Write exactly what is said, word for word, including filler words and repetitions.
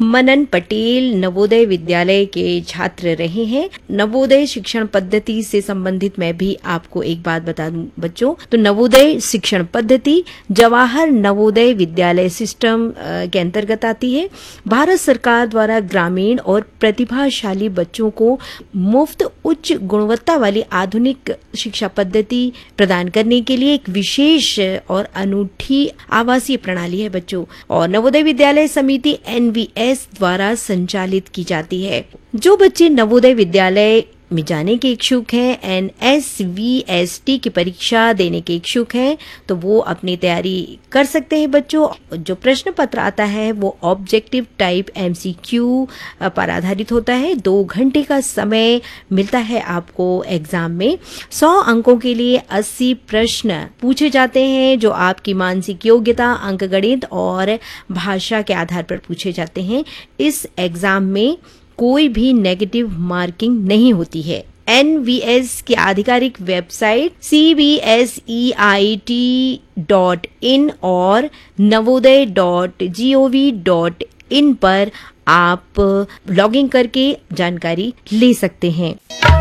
मनन पटेल नवोदय विद्यालय के छात्र रहे हैं। नवोदय शिक्षण पद्धति से संबंधित मैं भी आपको एक बात बता दूं बच्चों, तो नवोदय शिक्षण पद्धति जवाहर नवोदय विद्यालय सिस्टम के अंतर्गत आती है। भारत सरकार द्वारा ग्रामीण और प्रतिभाशाली बच्चों को मुफ्त उच्च गुणवत्ता वाली आधुनिक शिक्षा पद्धति प्रदान करने के लिए एक विशेष और अनूठी आवासीय प्रणाली है बच्चों, और नवोदय विद्यालय समिति एन वी एस द्वारा संचालित की जाती है। जो बच्चे नवोदय विद्यालय में जाने के इच्छुक हैं, N S V S T की परीक्षा देने के इच्छुक हैं, तो वो अपनी तैयारी कर सकते हैं बच्चों। जो प्रश्न पत्र आता है वो objective type M C Q पर आधारित होता है। दो घंटे का समय मिलता है आपको एग्जाम में। सौ अंकों के लिए अस्सी प्रश्न पूछे जाते हैं जो आपकी मानसिक योग्यता, अंकगणित और भाषा के आधार पर पूछे जाते हैं। इस एग्जाम में कोई भी नेगेटिव मार्किंग नहीं होती है। एन वी एस की आधिकारिक website C B S E I T dot in और Navodaya dot G O V dot in पर आप लॉगिन करके जानकारी ले सकते हैं।